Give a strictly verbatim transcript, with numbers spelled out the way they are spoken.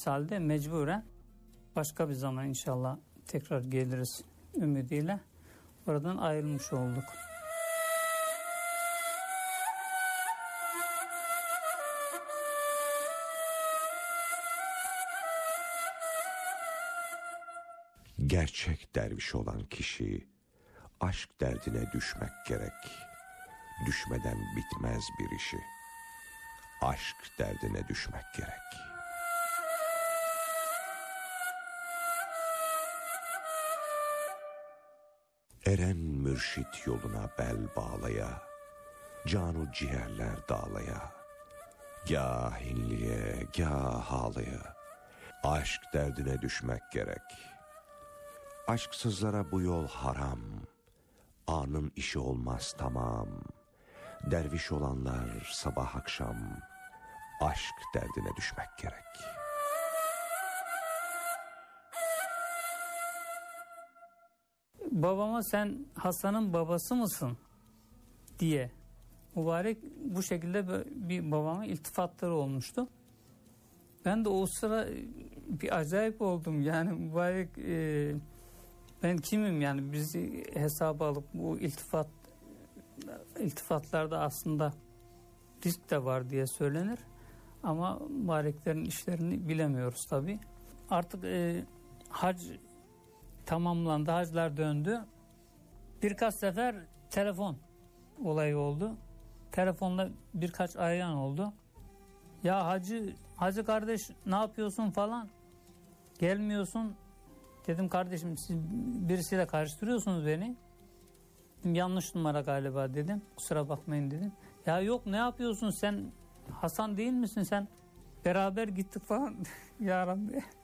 halde mecburen başka bir zaman inşallah tekrar geliriz ümidiyle oradan ayrılmış olduk. Gerçek derviş olan kişi aşk derdine düşmek gerek. Düşmeden bitmez bir işi. Aşk derdine düşmek gerek. Eren mürşit yoluna bel bağlaya, canu ciğerler dağlaya, gâh inliye, gâh halaya, aşk derdine düşmek gerek. Aşksızlara bu yol haram, anın işi olmaz tamam. Derviş olanlar sabah akşam, aşk derdine düşmek gerek. Babama sen Hasan'ın babası mısın diye mübarek bu şekilde bir babama iltifatları olmuştu. Ben de o sıra bir acayip oldum yani mübarek e, ben kimim yani bizi hesaba alıp bu iltifat iltifatlarda aslında risk de var diye söylenir ama mübareklerin işlerini bilemiyoruz tabii. Artık e, hac tamamlandı, haclar döndü. Birkaç sefer telefon olayı oldu. Telefonla birkaç arayan oldu. Ya hacı, hacı kardeş ne yapıyorsun falan. Gelmiyorsun. Dedim kardeşim siz birisiyle karıştırıyorsunuz beni. Dedim, yanlış numara galiba dedim. Kusura bakmayın dedim. Ya yok ne yapıyorsun sen Hasan değil misin sen? Beraber gittik falan. Ya Rabbi.